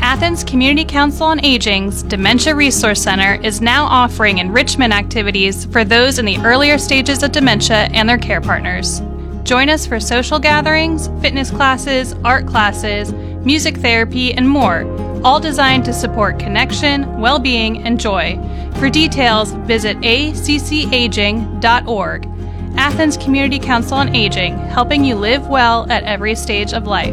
Athens Community Council on Aging's Dementia Resource Center is now offering enrichment activities for those in the earlier stages of dementia and their care partners. Join us for social gatherings, fitness classes, art classes, music therapy, and more, all designed to support connection, well-being, and joy. For details, visit accaging.org. Athens Community Council on Aging, helping you live well at every stage of life.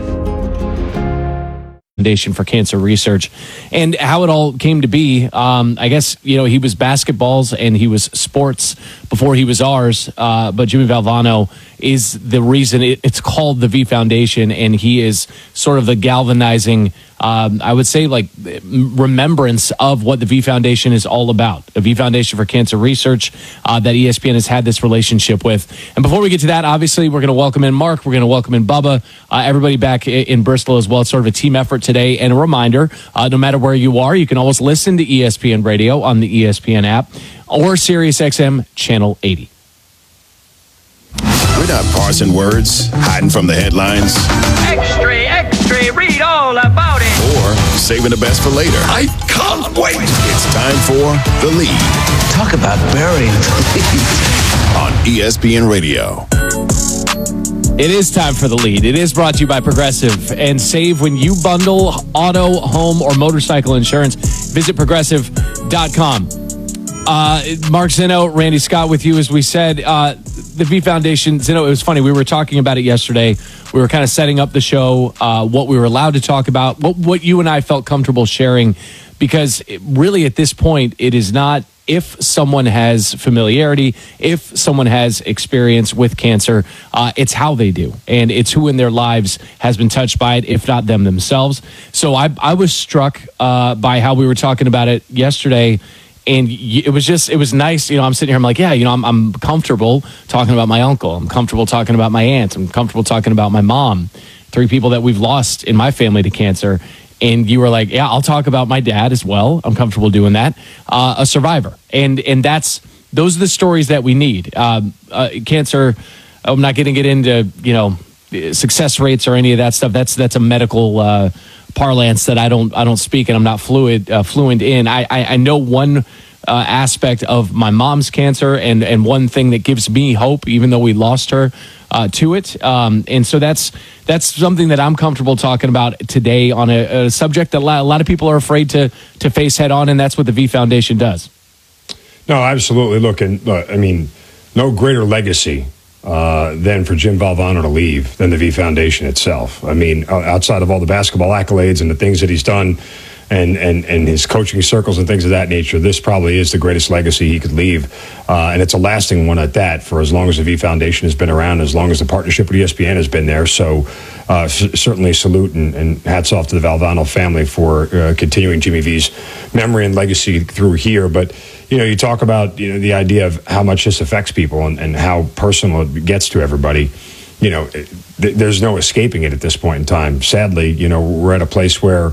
Foundation for Cancer Research, and how it all came to be. I guess, he was basketballs and he was sports before he was ours, but Jimmy Valvano is the reason it's called the V Foundation, and he is sort of the galvanizing, I would say, remembrance of what the V Foundation is all about. The V Foundation for Cancer Research that ESPN has had this relationship with. And before we get to that, obviously, we're going to welcome in Mark. We're going to welcome in Bubba, everybody back in Bristol as well. It's sort of a team effort today. And a reminder, no matter where you are, you can always listen to ESPN Radio on the ESPN app or SiriusXM Channel 80. We're not parsing words, hiding from the headlines. Extra, extra, read all about it. Or saving the best for later. I can't wait. It's time for The Lead. Talk about burying the lead. On ESPN Radio. It is time for The Lead. It is brought to you by Progressive. And save when you bundle auto, home, or motorcycle insurance. Visit Progressive.com. Mark Zinno, Randy Scott with you. As we said, the V Foundation, Zinno, it was funny. We were talking about it yesterday. We were kind of setting up the show, what we were allowed to talk about, what you and I felt comfortable sharing, because really at this point, it is not if someone has familiarity, if someone has experience with cancer, it's how they do. And it's who in their lives has been touched by it, if not them themselves. So I was struck by how we were talking about it yesterday. And it was nice. I'm sitting here, I'm like, I'm comfortable talking about my uncle. I'm comfortable talking about my aunt. I'm comfortable talking about my mom. 3 people that we've lost in my family to cancer. And you were like, yeah, I'll talk about my dad as well. I'm comfortable doing that. A survivor. And those are the stories that we need. Cancer, I'm not going to get into, success rates or any of that stuff. That's a medical parlance that I don't speak, and I'm not fluent in. I know one aspect of my mom's cancer and one thing that gives me hope, even though we lost her to it. And so that's something that I'm comfortable talking about today on a subject that a lot of people are afraid to face head on, and that's what the V Foundation does. No, absolutely. Look, no greater legacy than for Jim Valvano to leave than the V Foundation itself. Outside of all the basketball accolades and the things that he's done and his coaching circles and things of that nature, this probably is the greatest legacy he could leave. And it's a lasting one at that, for as long as the V Foundation has been around, as long as the partnership with ESPN has been there. So certainly salute and hats off to the Valvano family for continuing Jimmy V's memory and legacy through here. But you talk about, the idea of how much this affects people and how personal it gets to everybody. There's no escaping it at this point in time. Sadly, we're at a place where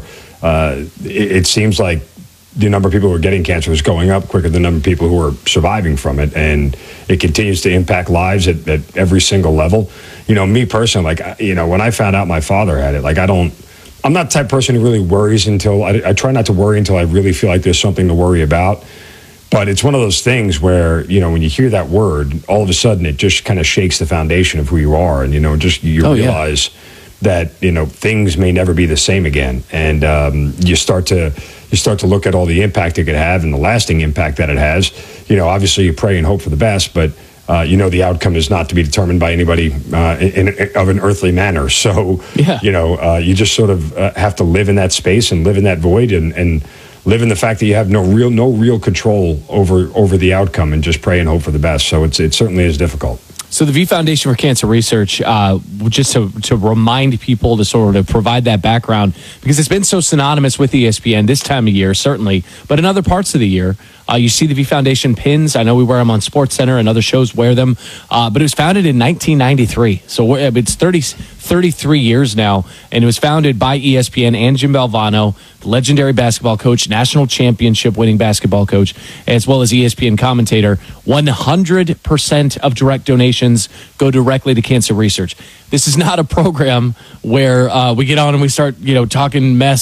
it seems like the number of people who are getting cancer is going up quicker than the number of people who are surviving from it. And it continues to impact lives at every single level. Me personally, when I found out my father had it, I'm not the type of person who really worries until I try not to worry until I really feel like there's something to worry about. But it's one of those things where, when you hear that word, all of a sudden it just kind of shakes the foundation of who you are. And, you realize that, things may never be the same again. And you start to look at all the impact it could have and the lasting impact that it has. Obviously you pray and hope for the best, but the outcome is not to be determined by anybody of an earthly manner. So, you just sort of have to live in that space and live in that void and live in the fact that you have no real control over the outcome, and just pray and hope for the best. So it certainly is difficult. So the V Foundation for Cancer Research, just to remind people, to sort of provide that background, because it's been so synonymous with ESPN this time of year, certainly, but in other parts of the year, you see the V Foundation pins. I know we wear them on SportsCenter and other shows wear them, but it was founded in 1993. So it's 33 years now, and it was founded by ESPN and Jim Valvano, the legendary basketball coach, national championship winning basketball coach, as well as ESPN commentator. 100% of direct donations go directly to cancer research. This is not a program where we get on and we start, talking mess